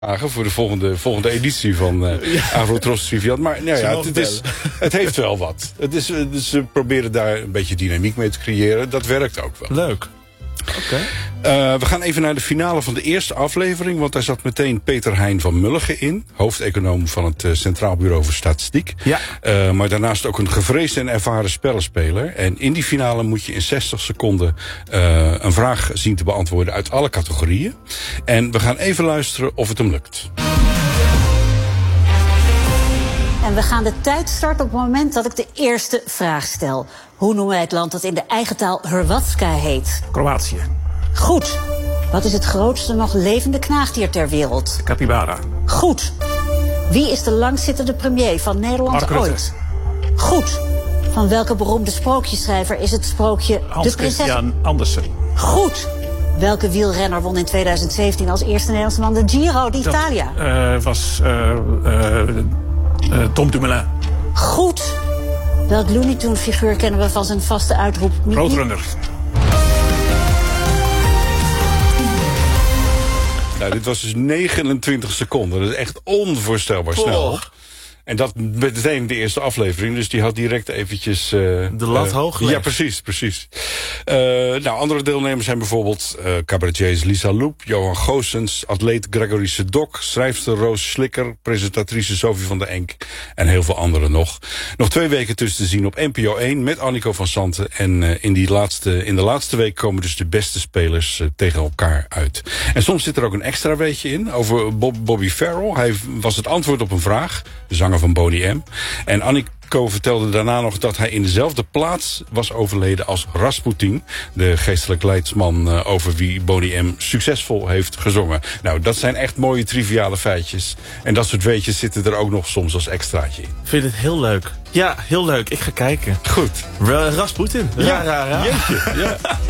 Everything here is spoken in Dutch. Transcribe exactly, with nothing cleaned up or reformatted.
voor de volgende, volgende editie van uh, ja. Afro-Tros Triviant. Maar nou ja, het, het, is, het heeft wel wat. Het is, dus ze proberen daar een beetje dynamiek mee te creëren. Dat werkt ook wel. Leuk. Okay. Uh, we gaan even naar de finale van de eerste aflevering. Want daar zat meteen Peter Hein van Mulligen in. Hoofdeconoom van het uh, Centraal Bureau voor Statistiek. Ja. Uh, maar daarnaast ook een gevreesde en ervaren spellenspeler. En in die finale moet je in zestig seconden uh, een vraag zien te beantwoorden uit alle categorieën. En we gaan even luisteren of het hem lukt. En we gaan de tijd starten op het moment dat ik de eerste vraag stel. Hoe noemen wij het land dat in de eigen taal Hrvatska heet? Kroatië. Goed. Wat is het grootste nog levende knaagdier ter wereld? Capybara. Goed. Wie is de langzittende premier van Nederland Mark Rutte. ooit? Goed. Van welke beroemde sprookjesschrijver is het sprookje Hans De Prinses? Christian Andersen. Goed. Welke wielrenner won in tweeduizend zeventien als eerste Nederlandse man de Giro d'Italia? Dat uh, was uh, uh, uh, Tom Dumoulin. Goed. Welk Looney Tunes figuur kennen we van zijn vaste uitroep? Roadrunner. Nou, dit was dus negenentwintig seconden. Dat is echt onvoorstelbaar Poh. snel. En dat meteen de eerste aflevering. Dus die had direct eventjes... Uh, de lat uh, hoog gelegd. Ja, precies, precies. Uh, nou, andere deelnemers zijn bijvoorbeeld uh, cabaretiers Lisa Loep, Johan Goossens, atleet Gregory Sedok, schrijfster Roos Slikker, presentatrice Sophie van der Enk en heel veel anderen nog. Nog twee weken tussen te zien op N P O één met Annico van Santen. En uh, in, die laatste, in de laatste week komen dus de beste spelers uh, tegen elkaar uit. En soms zit er ook een extra weetje in over Bob, Bobby Farrell. Hij was het antwoord op een vraag, de zanger van Boney M. En Annico vertelde daarna nog dat hij in dezelfde plaats was overleden als Rasputin, de geestelijk leidsman uh, over wie Boney M succesvol heeft gezongen. Nou, dat zijn echt mooie triviale feitjes. En dat soort weetjes zitten er ook nog soms als extraatje in. Ik vind het heel leuk. Ja, heel leuk. Ik ga kijken. Goed. Rasputin. Ja, ja, ja. Jeetje, ja.